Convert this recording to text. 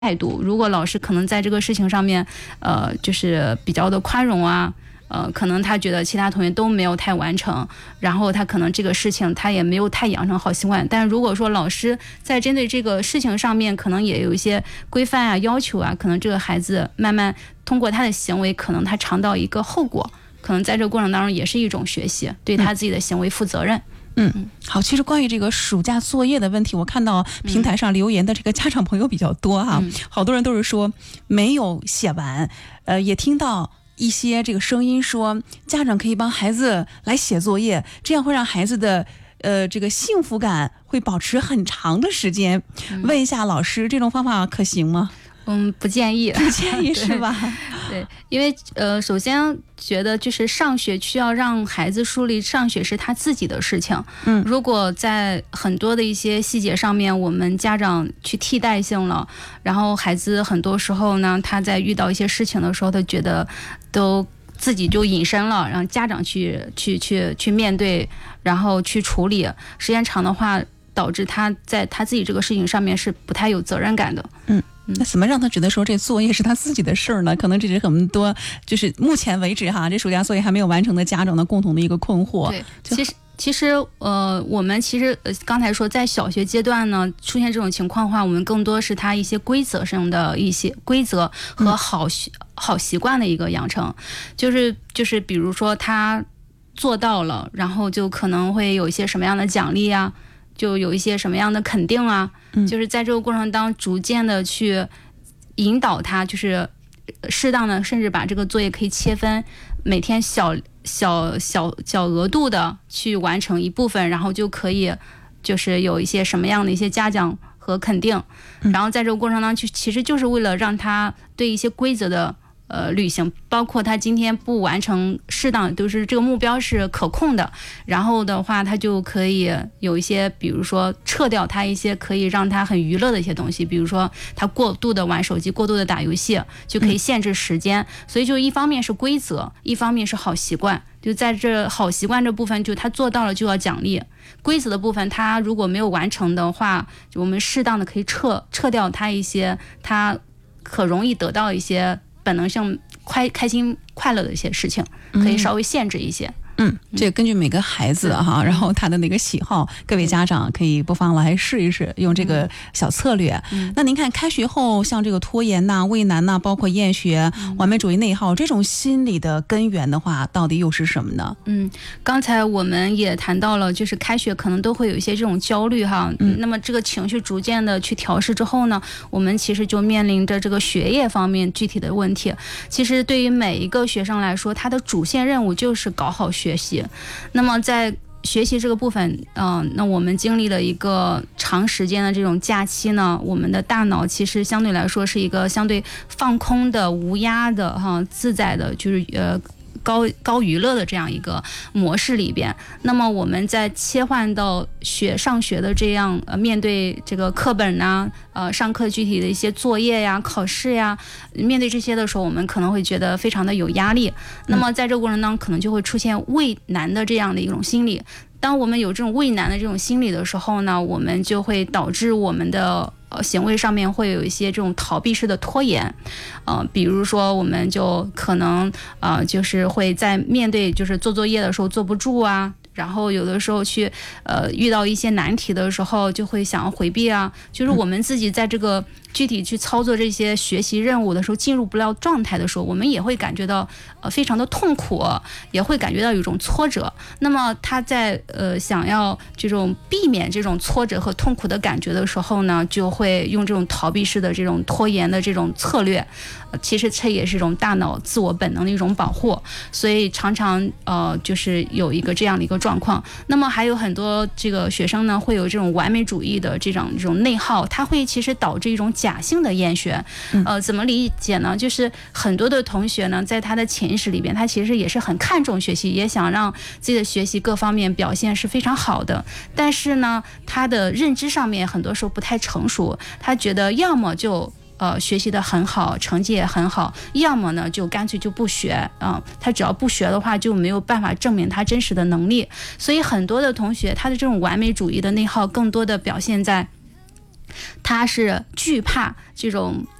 态度。如果老师可能在这个事情上面，就是比较的宽容啊。可能他觉得其他同学都没有太完成，然后他可能这个事情他也没有太养成好习惯。但如果说老师在针对这个事情上面，可能也有一些规范啊、要求啊，可能这个孩子慢慢通过他的行为，可能他尝到一个后果，可能在这个过程当中也是一种学习，对他自己的行为负责任。 好，其实关于这个暑假作业的问题，我看到平台上留言的这个家长朋友比较多哈，好多人都是说没有写完，也听到一些这个声音说，家长可以帮孩子来写作业，这样会让孩子的这个幸福感会保持很长的时间。问一下老师，这种方法可行吗？ 不建议， 不建议是吧？ 对，因为首先觉得就是上学需要让孩子树立上学是他自己的事情。如果在很多的一些细节上面，我们家长去替代性了，然后孩子很多时候呢，他在遇到一些事情的时候，他觉得都自己就隐身了，让家长去面对，然后去处理，时间长的话，导致他在他自己这个事情上面是不太有责任感的。 那怎么让他觉得说这作业是他自己的事儿呢？可能这是很多就是目前为止哈，这暑假作业还没有完成的家长的共同的一个困惑。 对，其实我们刚才说在小学阶段呢，出现这种情况的话，我们更多是他一些规则上的一些规则和好习惯的一个养成，就是比如说他做到了，然后就可能会有一些什么样的奖励啊，就有一些什么样的肯定啊，就是在这个过程当中逐渐的去引导他，就是适当的甚至把这个作业可以切分，每天小额度的去完成一部分，然后就可以就是有一些什么样的一些嘉奖和肯定，然后在这个过程当中其实就是为了让他对一些规则的履行，包括他今天不完成适当，就是这个目标是可控的，然后的话他就可以有一些，比如说撤掉他一些可以让他很娱乐的一些东西，比如说他过度的玩手机，过度的打游戏，就可以限制时间。所以就一方面是规则，一方面是好习惯，就在这好习惯这部分，就他做到了就要奖励，规则的部分他如果没有完成的话，就我们适当的可以撤掉他一些他可容易得到一些本能性开心快乐的一些事情，可以稍微限制一些。 这个根据每个孩子哈，然后他的那个喜好，各位家长可以不妨来试一试，用这个小策略。那您看开学后像这个拖延呐、畏难呐，包括厌学、完美主义内耗这种心理的根源的话，到底又是什么呢？ 刚才我们也谈到了，就是开学可能都会有一些这种焦虑哈。那么这个情绪逐渐的去调试之后呢，我们其实就面临着这个学业方面具体的问题。其实对于每一个学生来说，他的主线任务就是搞好学习。那么在学习这个部分，那我们经历了一个长时间的这种假期呢，我们的大脑其实相对来说是一个相对放空的、无压的、自在的，就是高娱乐的这样一个模式里边。那么我们在切换到上学的这样面对这个课本啊，上课具体的一些作业呀、考试呀，面对这些的时候，我们可能会觉得非常的有压力。那么在这个过程当中，可能就会出现畏难的这样的一种心理。当我们有这种畏难的这种心理的时候呢，我们就会导致我们的行为上面会有一些这种逃避式的拖延，比如说我们就可能就是会在面对就是做作业的时候坐不住啊，然后有的时候去遇到一些难题的时候就会想要回避啊，就是我们自己在这个具体去操作这些学习任务的时候进入不了状态的时候，我们也会感觉到非常的痛苦，也会感觉到有一种挫折。那么他在想要这种避免这种挫折和痛苦的感觉的时候呢，就会用这种逃避式的这种拖延的这种策略，其实这也是一种大脑自我本能的一种保护，所以常常就是有一个这样的一个状况。那么还有很多这个学生呢会有这种完美主义的这种内耗，它会其实导致一种假性的厌学。怎么理解呢？就是很多的同学呢，在他的潜意识里边，他其实也是很看重学习，也想让自己的学习各方面表现是非常好的，但是呢，他的认知上面很多时候不太成熟，他觉得要么就学习的很好，成绩也很好，要么呢就干脆就不学他只要不学的话就没有办法证明他真实的能力。所以很多的同学他的这种完美主义的内耗更多的表现在他是惧怕这种